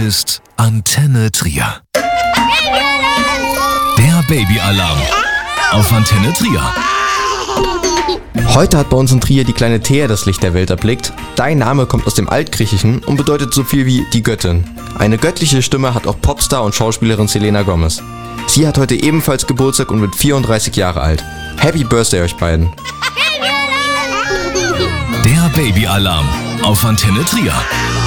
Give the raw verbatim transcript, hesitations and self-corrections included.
ist Antenne Trier. Der Babyalarm auf Antenne Trier. Heute hat bei uns in Trier die kleine Thea das Licht der Welt erblickt. Dein Name kommt aus dem Altgriechischen und bedeutet so viel wie die Göttin. Eine göttliche Stimme hat auch Popstar und Schauspielerin Selena Gomez. Sie hat heute ebenfalls Geburtstag und wird vierunddreißig Jahre alt. Happy Birthday euch beiden. Der Babyalarm auf Antenne Trier.